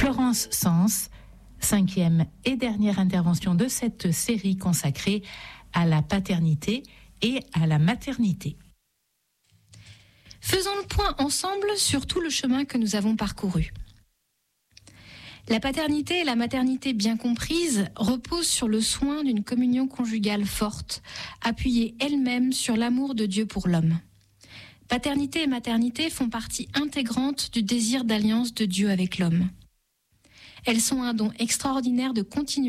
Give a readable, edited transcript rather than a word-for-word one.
Florence Sens, 5e et dernière intervention de cette série consacrée à la paternité et à la maternité. Faisons le point ensemble sur tout le chemin que nous avons parcouru. La paternité et la maternité bien comprises reposent sur le soin d'une communion conjugale forte, appuyée elle-même sur l'amour de Dieu pour l'homme. Paternité et maternité font partie intégrante du désir d'alliance de Dieu avec l'homme. Elles sont un don extraordinaire de continuité